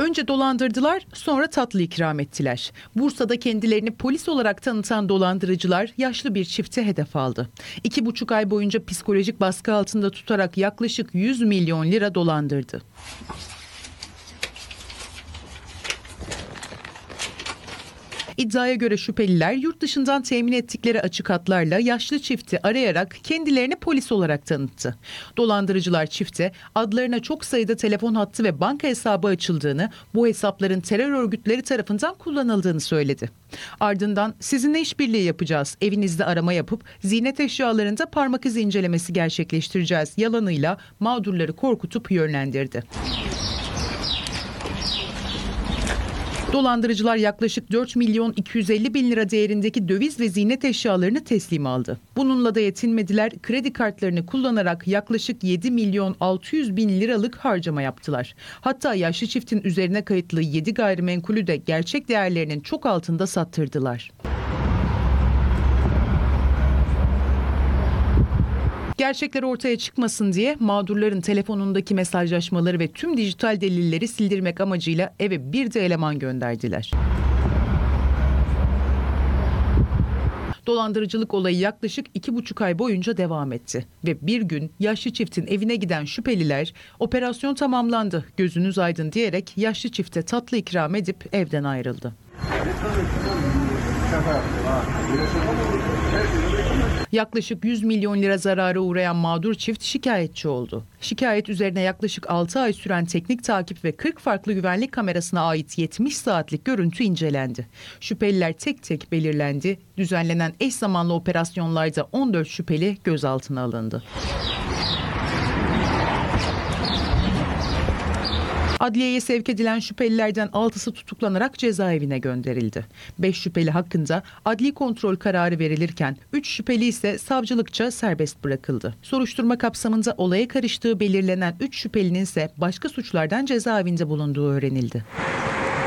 Önce dolandırdılar, sonra tatlı ikram ettiler. Bursa'da kendilerini polis olarak tanıtan dolandırıcılar yaşlı bir çifti hedef aldı. 2,5 ay boyunca psikolojik baskı altında tutarak yaklaşık 100 milyon lira dolandırdı. İddiaya göre şüpheliler yurt dışından temin ettikleri açık hatlarla yaşlı çifti arayarak kendilerini polis olarak tanıttı. Dolandırıcılar çifte adlarına çok sayıda telefon hattı ve banka hesabı açıldığını, bu hesapların terör örgütleri tarafından kullanıldığını söyledi. Ardından sizinle işbirliği yapacağız, evinizde arama yapıp ziynet eşyalarında parmak izi incelemesi gerçekleştireceğiz yalanıyla mağdurları korkutup yönlendirdi. Dolandırıcılar yaklaşık 4 milyon 250 bin lira değerindeki döviz ve ziynet eşyalarını teslim aldı. Bununla da yetinmediler, kredi kartlarını kullanarak yaklaşık 7 milyon 600 bin liralık harcama yaptılar. Hatta yaşlı çiftin üzerine kayıtlı 7 gayrimenkulü de gerçek değerlerinin çok altında sattırdılar. Gerçekler ortaya çıkmasın diye mağdurların telefonundaki mesajlaşmaları ve tüm dijital delilleri sildirmek amacıyla eve bir de eleman gönderdiler. Dolandırıcılık olayı yaklaşık 2,5 ay boyunca devam etti. Ve bir gün yaşlı çiftin evine giden şüpheliler operasyon tamamlandı, gözünüz aydın diyerek yaşlı çifte tatlı ikram edip evden ayrıldı. Yaklaşık 100 milyon lira zarara uğrayan mağdur çift şikayetçi oldu. Şikayet üzerine yaklaşık 6 ay süren teknik takip ve 40 farklı güvenlik kamerasına ait 70 saatlik görüntü incelendi. Şüpheliler tek tek belirlendi. Düzenlenen eş zamanlı operasyonlarda 14 şüpheli gözaltına alındı. Adliyeye sevk edilen şüphelilerden 6'sı tutuklanarak cezaevine gönderildi. 5 şüpheli hakkında adli kontrol kararı verilirken 3 şüpheli ise savcılıkça serbest bırakıldı. Soruşturma kapsamında olaya karıştığı belirlenen 3 şüphelinin ise başka suçlardan cezaevinde bulunduğu öğrenildi.